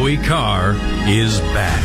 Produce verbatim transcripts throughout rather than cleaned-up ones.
Howie Carr is back.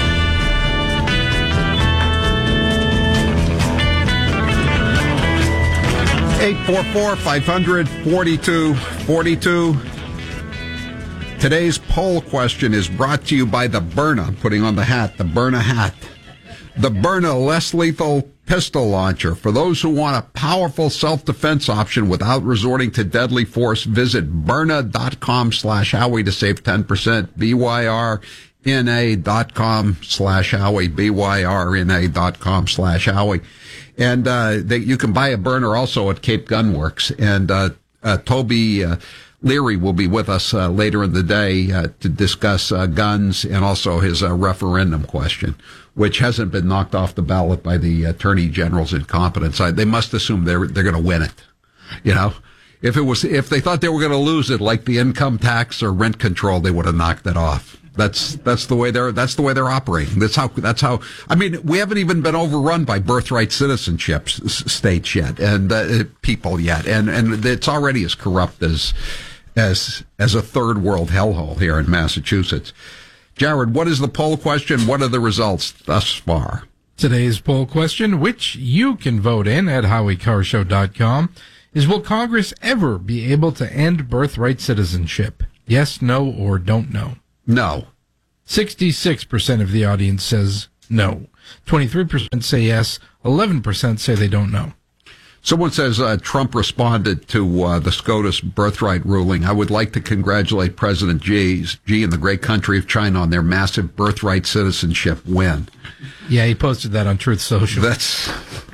eight four four, five hundred, forty-two forty-two. Today's poll question is brought to you by the Byrna. I'm putting on the hat, the Byrna hat. The Byrna less lethal pistol launcher. For those who want a powerful self-defense option without resorting to deadly force, visit Byrna.com slash Howie to save ten percent. B Y R N A dot com slash Howie. B Y R N A dot com slash Howie. And uh, they, you can buy a Byrna also at Cape Gun Works. And uh, uh, Toby uh, Leary will be with us uh, later in the day uh, to discuss uh, guns and also his uh, referendum question, which hasn't been knocked off the ballot by the Attorney General's incompetence. I, they must assume they're they're going to win it. You know, if it was if they thought they were going to lose it, like the income tax or rent control, they would have knocked it off. That's that's the way they're that's the way they're operating. That's how that's how. I mean, we haven't even been overrun by birthright citizenship s- states yet, and uh, people yet, and and it's already as corrupt as as as a third world hellhole here in Massachusetts. Jared, what is the poll question? What are the results thus far? Today's poll question, which you can vote in at Howie Carr Show dot com, is will Congress ever be able to end birthright citizenship? Yes, no, or don't know. No. sixty-six percent of the audience says no. twenty-three percent say yes. eleven percent say they don't know. Someone says uh, Trump responded to uh, the SCOTUS birthright ruling. I would like to congratulate President Xi's, Xi and the great country of China on their massive birthright citizenship win. Yeah, he posted that on Truth Social. That's...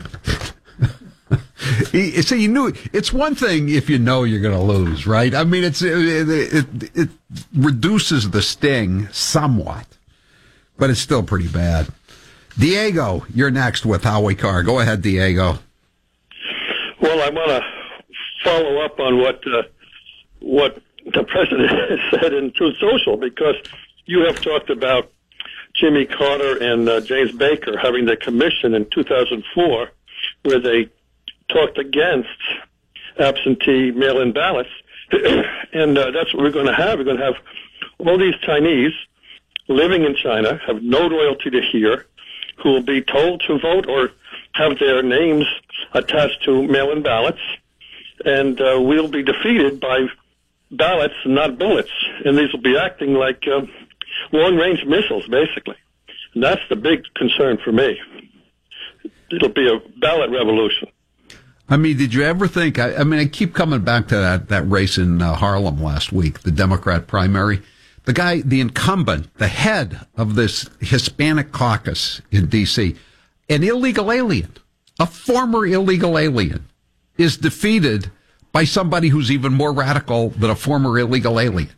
he, so you knew it's one thing if you know you're going to lose, right? I mean, it's it, it, it reduces the sting somewhat, but it's still pretty bad. Diego, you're next with Howie Carr. Go ahead, Diego. Well, I want to follow up on what uh, what the president said in Truth Social, because you have talked about Jimmy Carter and uh, James Baker having the commission in two thousand four where they talked against absentee mail-in ballots. And uh, that's what we're going to have. We're going to have all these Chinese living in China, have no loyalty to here, who will be told to vote or have their names attached to mail-in ballots, and uh, we'll be defeated by ballots and not bullets. And these will be acting like uh, long-range missiles, basically. And that's the big concern for me. It'll be a ballot revolution. I mean, did you ever think, I, I mean, I keep coming back to that, that race in uh, Harlem last week, the Democrat primary. The guy, the incumbent, the head of this Hispanic caucus in D C, an illegal alien, a former illegal alien, is defeated by somebody who's even more radical than a former illegal alien.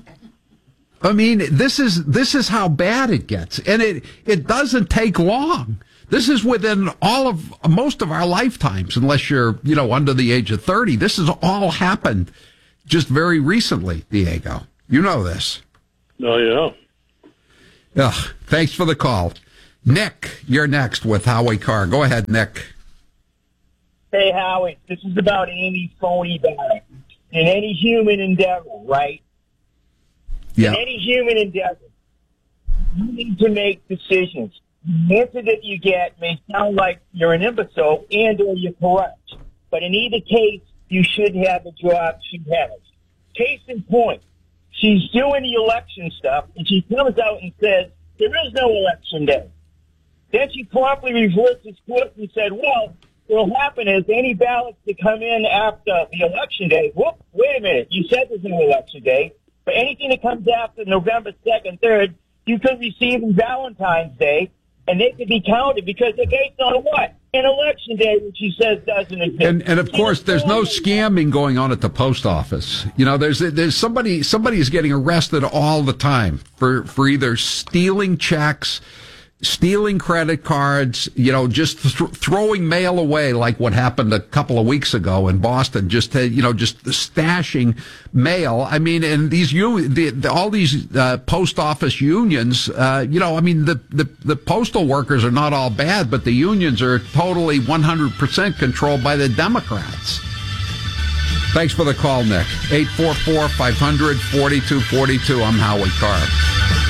I mean, this is this is how bad it gets, and it it doesn't take long. This is within all of most of our lifetimes, unless you're, you know, under the age of thirty. This has all happened just very recently, Diego. You know this. Oh, yeah. Ugh, thanks for the call. Nick, you're next with Howie Carr. Go ahead, Nick. Hey, Howie, this is about Amy Phony ballot. In any human endeavor, right? Yeah. In any human endeavor, you need to make decisions. The answer that you get may sound like you're an imbecile and or you're correct. But in either case, you should have the job she has. Case in point, she's doing the election stuff, and she comes out and says, there is no election day. Then she promptly reverses course and said, well, what will happen is any ballots that come in after the election day, whoop, wait a minute, you said there's no election day, but anything that comes after November second, third, you could receive on Valentine's Day, and they could be counted because they're based on what? An election day, which she says doesn't exist. And, and of course, there's no scamming going on at the post office. You know, there's there's somebody somebody is getting arrested all the time for for either stealing checks, stealing credit cards, you know, just th- throwing mail away like what happened a couple of weeks ago in Boston, just, uh, you know, just stashing mail. I mean, and these, u- the, the, all these uh, post office unions, uh, you know, I mean, the, the, the postal workers are not all bad, but the unions are totally one hundred percent controlled by the Democrats. Thanks for the call, Nick. eight four four, five hundred, forty-two forty-two. I'm Howie Carr.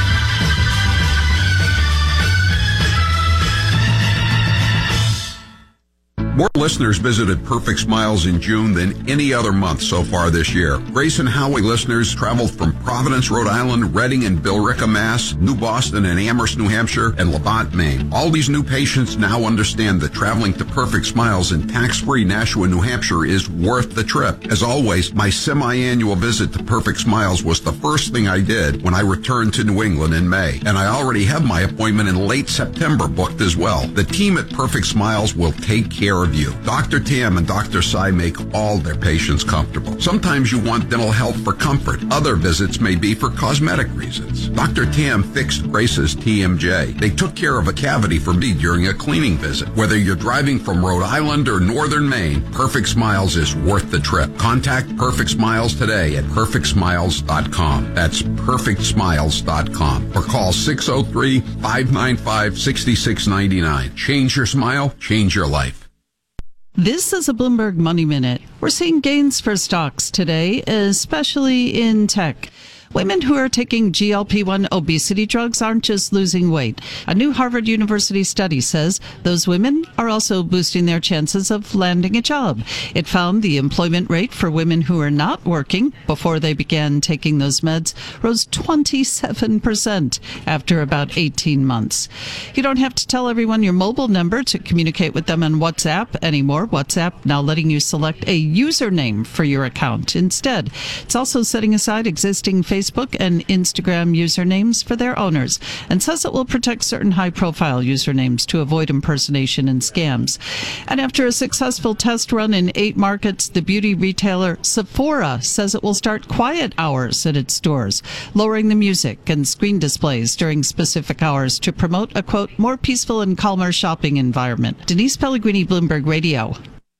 listeners visited Perfect Smiles in June than any other month so far this year. Grace and Howie listeners traveled from Providence, Rhode Island, Reading and Billerica, Mass., New Boston and Amherst, New Hampshire, and Lavant, Maine. All these new patients now understand that traveling to Perfect Smiles in tax-free Nashua, New Hampshire is worth the trip. As always, my semi-annual visit to Perfect Smiles was the first thing I did when I returned to New England in May, and I already have my appointment in late September booked as well. The team at Perfect Smiles will take care of you. Doctor Tam and Doctor Sai make all their patients comfortable. Sometimes you want dental health for comfort. Other visits may be for cosmetic reasons. Doctor Tam fixed Grace's T M J. They took care of a cavity for me during a cleaning visit. Whether you're driving from Rhode Island or northern Maine, Perfect Smiles is worth the trip. Contact Perfect Smiles today at perfect smiles dot com. That's perfect smiles dot com. Or call six oh three, five nine five, six six nine nine. Change your smile, change your life. This is a Bloomberg Money Minute. We're seeing gains for stocks today, especially in tech. Women who are taking G L P one obesity drugs aren't just losing weight. A new Harvard University study says those women are also boosting their chances of landing a job. It found the employment rate for women who are not working before they began taking those meds rose twenty-seven percent after about eighteen months. You don't have to tell everyone your mobile number to communicate with them on WhatsApp anymore. WhatsApp now letting you select a username for your account instead. It's also setting aside existing Facebook and Instagram usernames for their owners, and says it will protect certain high-profile usernames to avoid impersonation and scams. And after a successful test run in eight markets, the beauty retailer Sephora says it will start quiet hours at its stores, lowering the music and screen displays during specific hours to promote a, quote, more peaceful and calmer shopping environment. Denise Pellegrini, Bloomberg Radio.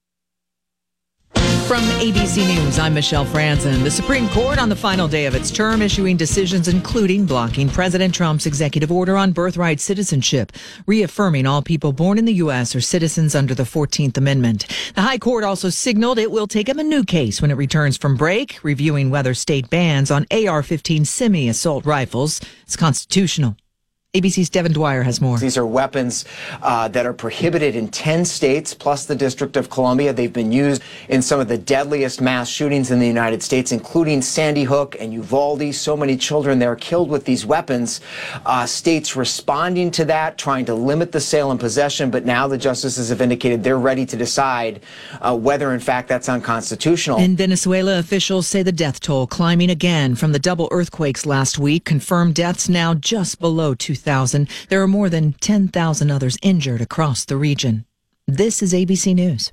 From A B C News, I'm Michelle Franzen. The Supreme Court on the final day of its term issuing decisions including blocking President Trump's executive order on birthright citizenship, reaffirming all people born in the U S are citizens under the fourteenth Amendment. The High Court also signaled it will take up a new case when it returns from break, reviewing whether state bans on A R fifteen semi-assault rifles is constitutional. A B C's Devin Dwyer has more. These are weapons uh, that are prohibited in ten states, plus the District of Columbia. They've been used in some of the deadliest mass shootings in the United States, including Sandy Hook and Uvalde. So many children there killed with these weapons. Uh, states responding to that, trying to limit the sale and possession, but now the justices have indicated they're ready to decide uh, whether, in fact, that's unconstitutional. In Venezuela, officials say the death toll climbing again from the double earthquakes last week. Confirmed deaths now just below two thousand. There are more than ten thousand others injured across the region. This is A B C News.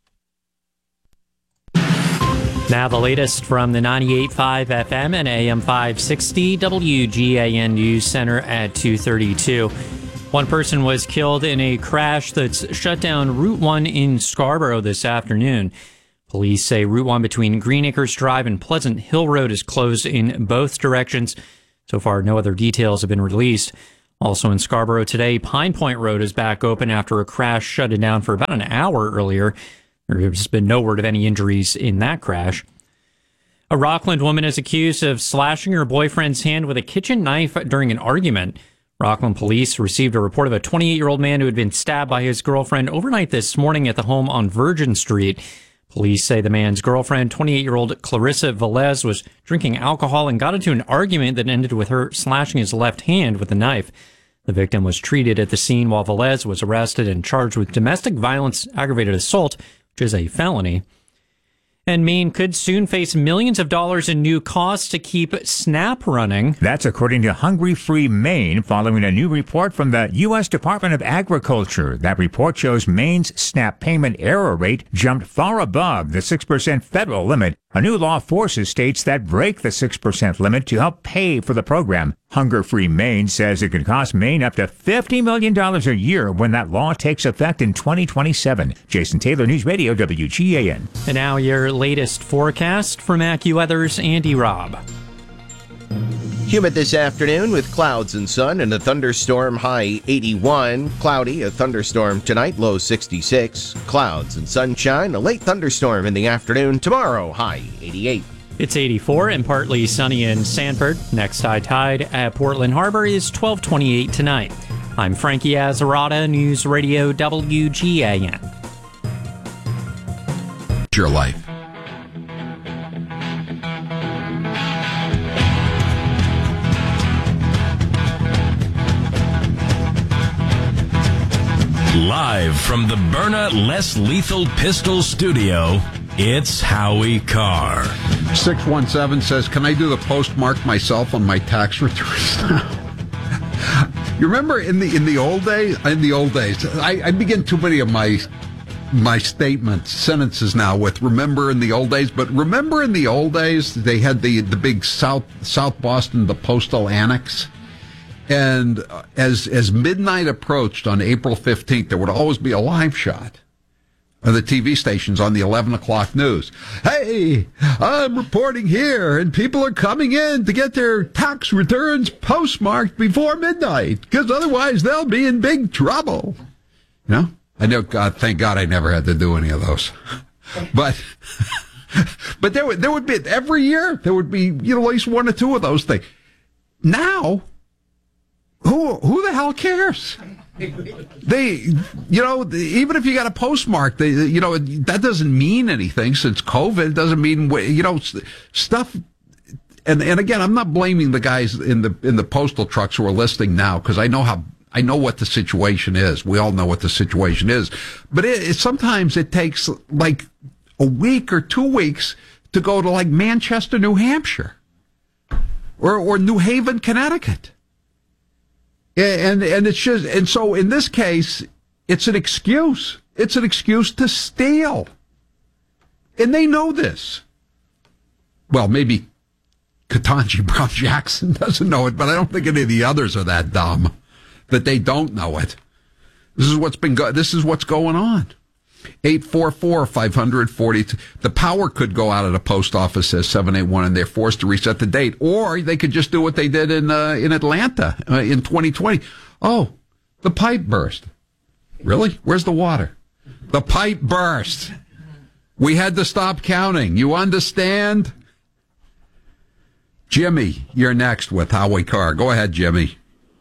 Now the latest from the ninety-eight point five F M and A M five sixty W G A N News Center at two thirty-two. One person was killed in a crash that's shut down Route one in Scarborough this afternoon. Police say Route one between Green Acres Drive and Pleasant Hill Road is closed in both directions. So far, no other details have been released. Also in Scarborough today, Pine Point Road is back open after a crash shut it down for about an hour earlier. There's been no word of any injuries in that crash. A Rockland woman is accused of slashing her boyfriend's hand with a kitchen knife during an argument. Rockland police received a report of a twenty-eight-year-old man who had been stabbed by his girlfriend overnight this morning at the home on Virgin Street. Police say the man's girlfriend, twenty-eight-year-old Clarissa Velez, was drinking alcohol and got into an argument that ended with her slashing his left hand with a knife. The victim was treated at the scene while Velez was arrested and charged with domestic violence aggravated assault, which is a felony. And Maine could soon face millions of dollars in new costs to keep SNAP running. That's according to Hungry Free Maine, following a new report from the U S Department of Agriculture. That report shows Maine's SNAP payment error rate jumped far above the six percent federal limit. A new law forces states that break the six percent limit to help pay for the program. Hunger Free Maine says it could cost Maine up to fifty million dollars a year when that law takes effect in twenty twenty-seven. Jason Taylor, News Radio, W G A N. And now your latest forecast from AccuWeather's Andy Robb. Humid this afternoon with clouds and sun and a thunderstorm, high eighty-one. Cloudy, a thunderstorm tonight, low sixty-six. Clouds and sunshine, a late thunderstorm in the afternoon. Tomorrow, high eighty-eight. It's eighty-four and partly sunny in Sanford. Next high tide at Portland Harbor is twelve twenty-eight tonight. I'm Frankie Azzarata, News Radio W G A N. your life. Live from the Byrna Less Lethal Pistol Studio, it's Howie Carr. six one seven says, can I do the postmark myself on my tax returns now? You remember in the in the old days? In the old days, I, I begin too many of my my statements, sentences now with remember in the old days. But remember in the old days, they had the, the big South South Boston, the Postal Annex. And as as midnight approached on April fifteenth, there would always be a live shot of the T V stations on the eleven o'clock news. Hey, I'm reporting here, and people are coming in to get their tax returns postmarked before midnight, because otherwise they'll be in big trouble. You know? I know, God, thank God I never had to do any of those. But but there would, there would be, every year, there would be, you know, at least one or two of those things. Now, Who who the hell cares? They, you know, even if you got a postmark, they, you know, that doesn't mean anything since COVID. It doesn't mean, you know, stuff. And and again, I'm not blaming the guys in the in the postal trucks who are listing now, because I know how I know what the situation is. We all know what the situation is. But it, it sometimes it takes like a week or two weeks to go to like Manchester, New Hampshire, or or New Haven, Connecticut. And and it's just, and so in this case, it's an excuse. It's an excuse to steal. And they know this. Well, maybe Ketanji Brown Jackson doesn't know it, but I don't think any of the others are that dumb that they don't know it. This is what's been go- this is what's going on. eight four four, five four two. The power could go out at a post office, says seven eight one, and they're forced to reset the date. Or they could just do what they did in uh, in Atlanta uh, in twenty twenty. Oh, the pipe burst. Really? Where's the water? The pipe burst. We had to stop counting. You understand? Jimmy, you're next with Howie Carr. Go ahead, Jimmy.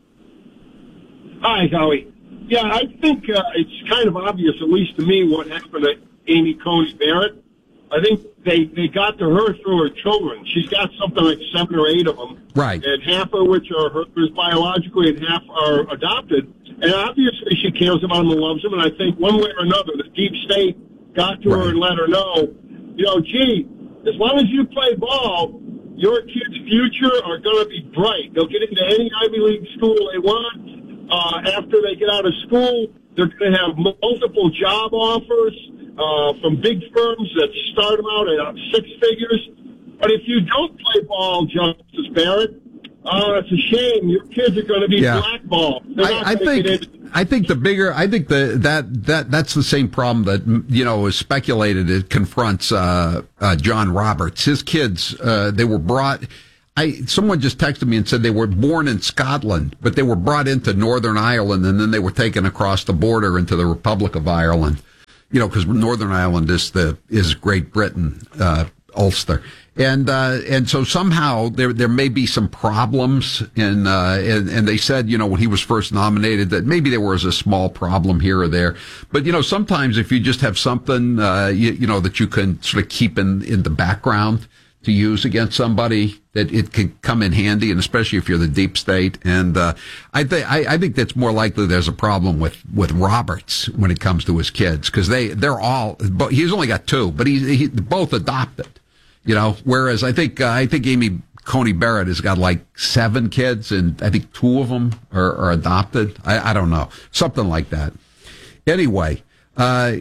Hi, Howie. Yeah, I think uh, it's kind of obvious, at least to me, what happened to Amy Coney Barrett. I think they, they got to her through her children. She's got something like seven or eight of them. Right. And half of which are hers biologically and half are adopted. And obviously she cares about them and loves them. And I think one way or another, the deep state got to right. her and let her know, you know, gee, as long as you play ball, your kids' future are going to be bright. They'll get into any Ivy League school they want. Uh, after they get out of school, they're going to have multiple job offers uh, from big firms that start them out at uh, six figures. But if you don't play ball, Justice Barrett, uh, it's a shame. Your kids are going to be yeah. blackballed. I, I think I think the bigger I think the that that that's the same problem that, you know, is speculated. It confronts uh, uh, John Roberts. His kids, uh, they were brought. I someone just texted me and said they were born in Scotland, but they were brought into Northern Ireland, and then they were taken across the border into the Republic of Ireland. You know, because Northern Ireland is the is Great Britain, uh, Ulster, and uh, and so somehow there there may be some problems. In uh, and and they said, you know, when he was first nominated, that maybe there was a small problem here or there, but you know, sometimes if you just have something, uh, you, you know, that you can sort of keep in in the background to use against somebody, that it can come in handy, and especially if you're the deep state. And uh, I think I think that's more likely there's a problem with, with Roberts when it comes to his kids, because they they're all. But he's only got two, but he's he, both adopted. You know, whereas I think uh, I think Amy Coney Barrett has got like seven kids, and I think two of them are, are adopted. I, I don't know, something like that. Anyway. Uh,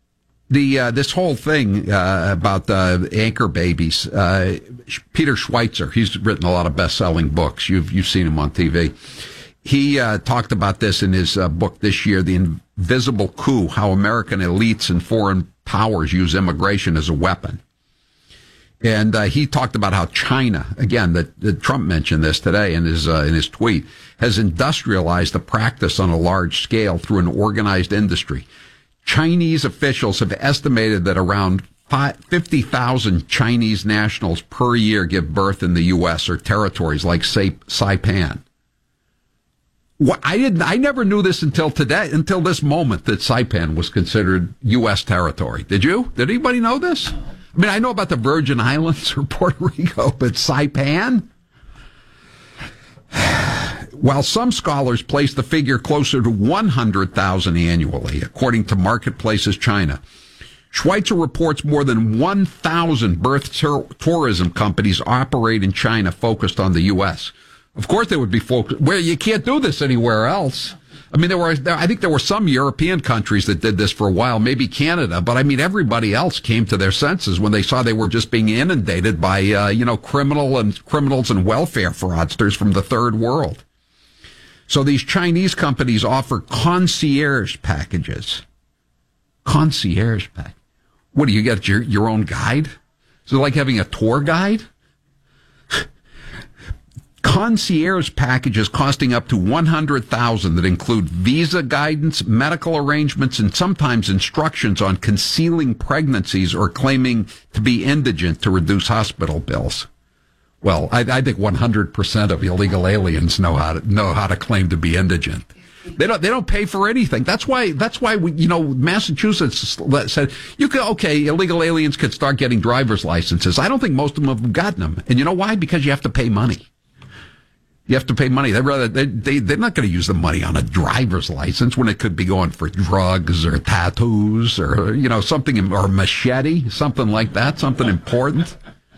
The uh, this whole thing uh, about uh, anchor babies, uh, Peter Schweitzer, he's written a lot of best-selling books. You've you've seen him on T V. He uh, talked about this in his uh, book this year, The Invisible Coup: How American Elites and Foreign Powers Use Immigration as a Weapon. And uh, he talked about how China, again, that, that Trump mentioned this today in his uh, in his tweet, has industrialized the practice on a large scale through an organized industry. Chinese officials have estimated that around fifty thousand Chinese nationals per year give birth in the U S or territories like Saipan. Well, I didn't. I never knew this until today, until this moment, that Saipan was considered U S territory. Did you? Did anybody know this? I mean, I know about the Virgin Islands or Puerto Rico, but Saipan? While some scholars place the figure closer to one hundred thousand annually, according to Marketplace's China, Schweitzer reports more than one thousand birth tur- tourism companies operate in China focused on the U S. Of course they would be focused. Well, you can't do this anywhere else. I mean, there were, I think there were some European countries that did this for a while, maybe Canada, but I mean, everybody else came to their senses when they saw they were just being inundated by, uh, you know, criminal and criminals and welfare fraudsters from the third world. So these Chinese companies offer concierge packages. Concierge pack. What do you get? Your, your own guide? Is it like having a tour guide? Concierge packages costing up to one hundred thousand dollars that include visa guidance, medical arrangements, and sometimes instructions on concealing pregnancies or claiming to be indigent to reduce hospital bills. Well, I, I think one hundred percent of illegal aliens know how to know how to claim to be indigent. They don't. They don't pay for anything. That's why. That's why we, you know, Massachusetts said you could. Okay, illegal aliens could start getting driver's licenses. I don't think most of them have gotten them. And you know why? Because you have to pay money. You have to pay money. They rather they, they they're not going to use the money on a driver's license when it could be going for drugs or tattoos or, you know, something, or a machete, something like that, something important.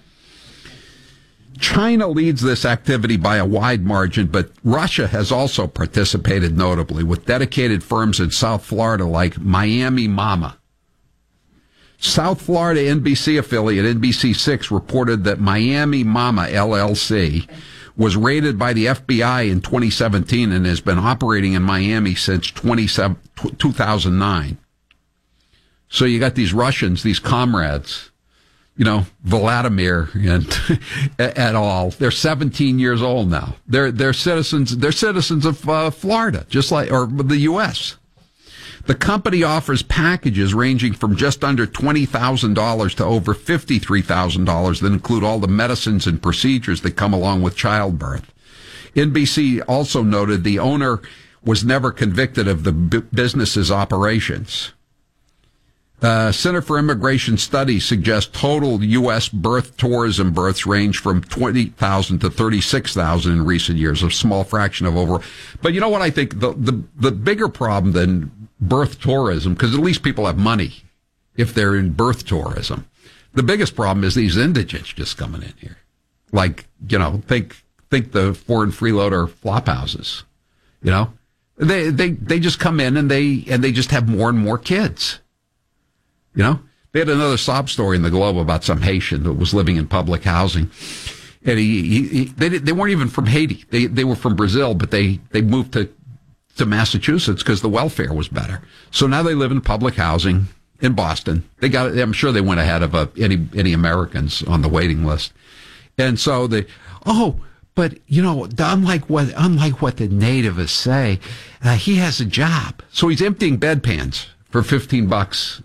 China leads this activity by a wide margin, but Russia has also participated notably with dedicated firms in South Florida like Miami Mama. South Florida N B C affiliate N B C six reported that Miami Mama L L C was raided by the F B I in twenty seventeen and has been operating in Miami since two thousand nine. So you got these Russians, these comrades, you know, Vladimir and et al. They're seventeen years old now. They're they're citizens. They're citizens of uh, Florida, just like, or the U S. The company offers packages ranging from just under twenty thousand dollars to over fifty-three thousand dollars that include all the medicines and procedures that come along with childbirth. N B C also noted the owner was never convicted of the b- business's operations. Uh, Center for Immigration Studies suggests total U S birth tourism births range from twenty thousand to thirty-six thousand in recent years, a small fraction of over. But you know what I think? The, the, the bigger problem than birth tourism, because at least people have money if they're in birth tourism. The biggest problem is these indigents just coming in here. Like, you know, think think the foreign freeloader flop houses. You know? They they they just come in and they and they just have more and more kids. You know? They had another sob story in the Globe about some Haitian that was living in public housing. And he, he, he they they weren't even from Haiti. They they were from Brazil, but they, they moved to to Massachusetts because the welfare was better. So now they live in public housing in Boston. They got, I'm sure they went ahead of uh, any, any Americans on the waiting list. And so they, oh, but you know, unlike what, unlike what the natives say, uh, he has a job. So he's emptying bedpans for fifteen bucks